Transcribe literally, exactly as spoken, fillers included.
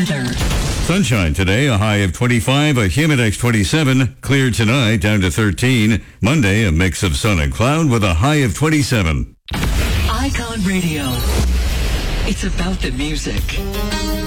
weather. Sunshine today, a high of twenty-five, a Humidex twenty-seven. Clear tonight, down to thirteen. Monday, a mix of sun and cloud with a high of twenty-seven. Icon Radio. It's about the music.